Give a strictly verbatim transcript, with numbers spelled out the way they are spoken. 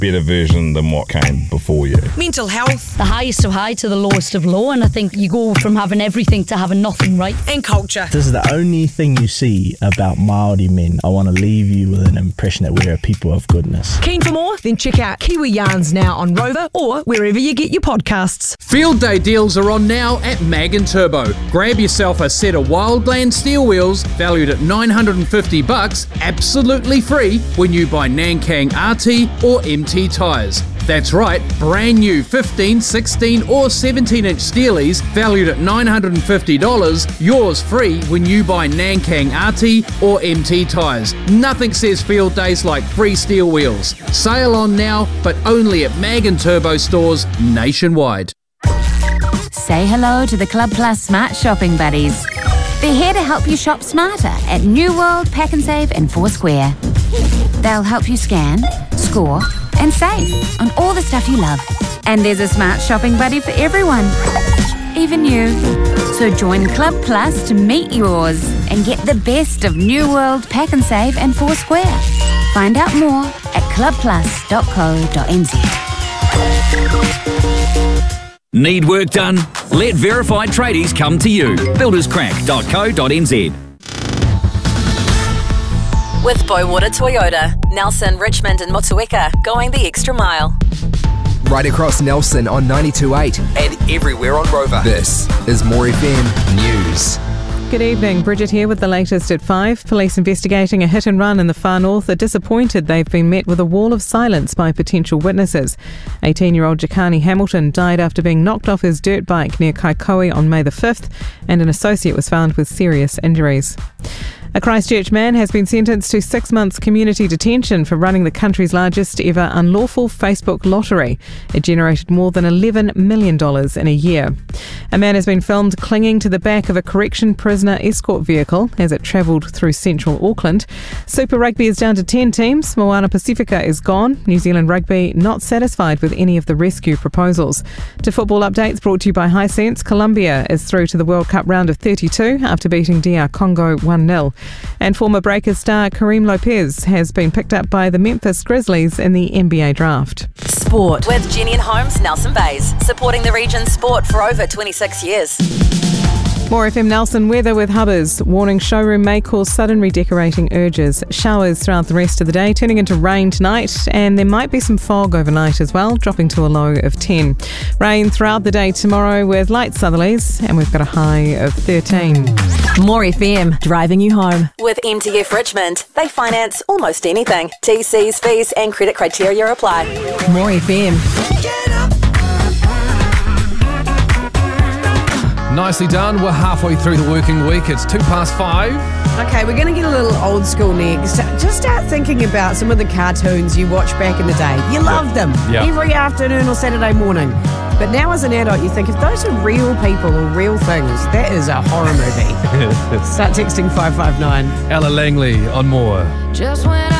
better version than what came before you. Mental health. The highest of high to the lowest of low, and I think you go from having everything to having nothing, right? And culture. This is the only thing you see about Māori men. I want to leave you with an impression that we're a people of goodness. Keen for more? Then check out Kiwi Yarns now on Rover or wherever you get your podcasts. Field day deals are on now at Mag and Turbo. Grab yourself a set of Wildland steel wheels valued at nine hundred fifty bucks, absolutely free when you buy Nankang R T or M T tyres. That's right, brand new fifteen, sixteen or seventeen inch steelies valued at nine hundred fifty dollars, yours free when you buy Nankang R T or M T tyres. Nothing says field days like free steel wheels. Sale on now, but only at Mag and Turbo stores nationwide. Say hello to the Club Plus Smart Shopping Buddies. They're here to help you shop smarter at New World, Pack and Save and Foursquare. They'll help you scan, score and save on all the stuff you love. And there's a smart shopping buddy for everyone, even you. So join Club Plus to meet yours and get the best of New World, Pack and Save and Foursquare. Find out more at club plus dot co dot n z. Need work done? Let Verified Tradies come to you. builders crack dot co dot n z. With Bowater Toyota, Nelson, Richmond and Motueka going the extra mile. Right across Nelson on ninety-two point eight and everywhere on Rover. This is More F M News. Good evening, Bridget here with the latest at five. Police investigating a hit and run in the far north are disappointed they've been met with a wall of silence by potential witnesses. eighteen-year-old Jakani Hamilton died after being knocked off his dirt bike near Kaikoui on May the fifth, and an associate was found with serious injuries. A Christchurch man has been sentenced to six months community detention for running the country's largest ever unlawful Facebook lottery. It generated more than eleven million dollars in a year. A man has been filmed clinging to the back of a correction prisoner escort vehicle as it travelled through central Auckland. Super Rugby is down to ten teams. Moana Pacifica is gone. New Zealand Rugby not satisfied with any of the rescue proposals. To football updates brought to you by Hisense, Colombia is through to the World Cup round of thirty-two after beating D R Congo one nil. And former Breakers star Kareem Lopez has been picked up by the Memphis Grizzlies in the N B A draft. Sport with Jenny and Holmes, Nelson Bays, supporting the region's sport for over twenty-six years. More F M Nelson weather with Hubbers. Warning showroom may cause sudden redecorating urges. Showers throughout the rest of the day, turning into rain tonight, and there might be some fog overnight as well, dropping to a low of ten. Rain throughout the day tomorrow with light southerlies, and we've got a high of thirteen. More F M, driving you home. With M T F Richmond, they finance almost anything. T Cs, fees and credit criteria apply. More F M. Nicely done. We're halfway through the working week. It's two past five. Okay, we're going to get a little old school next. Just start thinking about some of the cartoons you watched back in the day. You loved yep. them yep. every afternoon or Saturday morning. But now as an adult, you think if those are real people or real things, that is a horror movie. Start texting five five nine. Ella Langley on More. Just when I